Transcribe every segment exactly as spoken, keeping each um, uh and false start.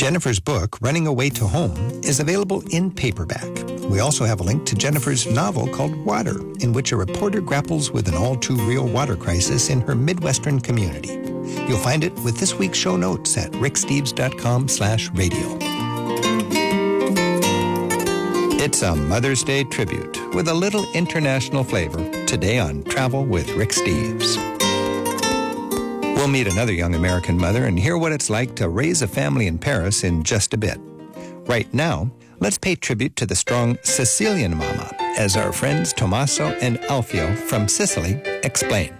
Jennifer's book, Running Away to Home, is available in paperback. We also have a link to Jennifer's novel called Water, in which a reporter grapples with an all-too-real water crisis in her Midwestern community. You'll find it with this week's show notes at ricksteves.com slash radio. It's a Mother's Day tribute with a little international flavor today on Travel with Rick Steves. We'll meet another young American mother and hear what it's like to raise a family in Paris in just a bit. Right now, let's pay tribute to the strong Sicilian mama as our friends Tommaso and Alfio from Sicily explain.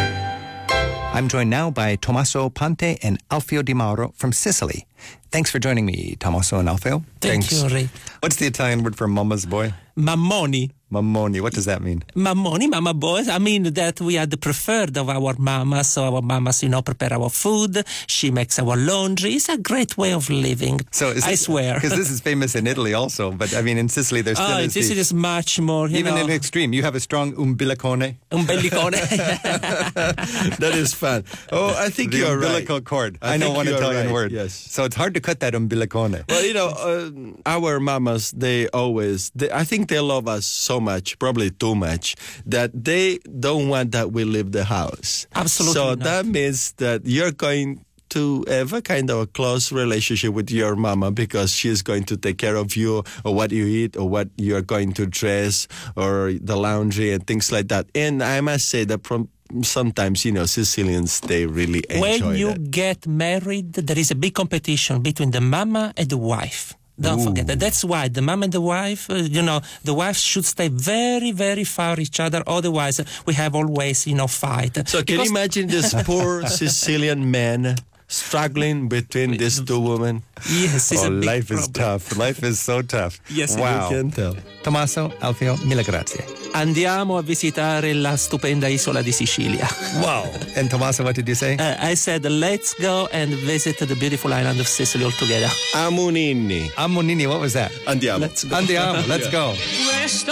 I'm joined now by Tommaso Ponte and Alfio Di Mauro from Sicily. Thanks for joining me, Tommaso and Alfio. Thank Thanks. you, Ray. What's the Italian word for mama's boy? Mammoni. Mammoni. What does that mean? Mammoni, mama boys. I mean that we are the preferred of our mamas. So our mamas, you know, prepare our food. She makes our laundry. It's a great way of living. So is I this, swear. Because this is famous in Italy also. But I mean, in Sicily, there's still Oh, is this the, is much more, you even know. in the extreme. You have a strong umbilicone. Umbilicone. That is fun. Oh, I think The you're umbilical right. cord. I, I know think one you're Italian right, word. yes. So it's hard to cut that umbilicone. Well, you know, uh, our mamas, they always, they, I think they love us so much, probably too much, that they don't want that we leave the house. Absolutely So not. that means that you're going to have a kind of a close relationship with your mama because she's going to take care of you or what you eat or what you're going to dress or the laundry and things like that. And I must say that from sometimes, you know, Sicilians, they really enjoy When you that. get married, there is a big competition between the mama and the wife. Don't Ooh. forget that. That's why the mom and the wife, uh, you know, the wife should stay very, very far each other. Otherwise, uh, we have always, you know, fight. So can Because- you imagine this poor Sicilian man struggling between these two women? Yes, it's Oh, a big life is problem. tough. Life is so tough. Yes, wow. You can tell. Tommaso, Alfio, mille grazie. Andiamo a visitare la stupenda isola di Sicilia. Wow. And Tommaso, what did you say? Uh, I said, let's go and visit the beautiful island of Sicily all together. Amunini. Ammonini, what was that? Andiamo. Let's go. Andiamo. Let's go.